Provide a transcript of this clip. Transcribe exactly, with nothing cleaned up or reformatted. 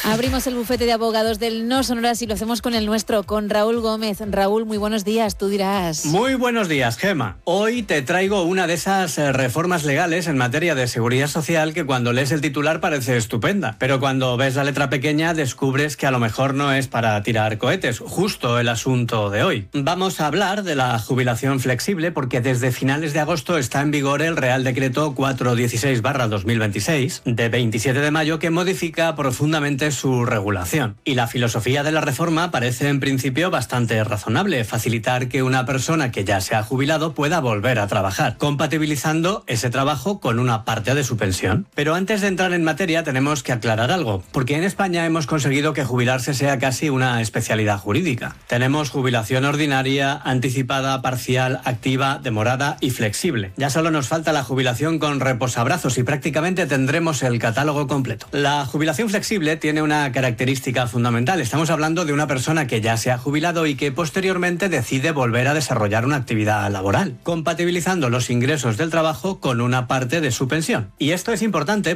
Abrimos el bufete de abogados del No Sonoras y lo hacemos con el nuestro, con Raúl Gómez. Raúl, muy buenos días, tú dirás. Muy buenos días, Gema. Hoy te traigo una de esas eh, reformas legales en materia de seguridad social que cuando lees el titular parece estupenda, pero cuando ves la letra pequeña descubres que a lo mejor no es para tirar cohetes, justo el asunto de hoy. Vamos a hablar de la jubilación flexible porque desde finales de agosto está en vigor el Real Decreto cuatrocientos dieciséis barra dos mil veintiséis de veintisiete de mayo que modifica profundamente su regulación. Y la filosofía de la reforma parece en principio bastante razonable, facilitar que una persona que ya se ha jubilado pueda volver a trabajar, compatibilizando ese trabajo con una parte de su pensión. Pero antes de entrar en materia tenemos que aclarar algo, porque en España hemos conseguido que jubilarse sea casi una especialidad jurídica. Tenemos jubilación ordinaria, anticipada, parcial, activa, demorada y flexible. Ya solo nos falta la jubilación con reposabrazos y prácticamente tendremos el catálogo completo. La jubilación flexible tiene una característica fundamental. Estamos hablando de una persona que ya se ha jubilado y que posteriormente decide volver a desarrollar una actividad laboral, compatibilizando los ingresos del trabajo con una parte de su pensión. Y esto es importante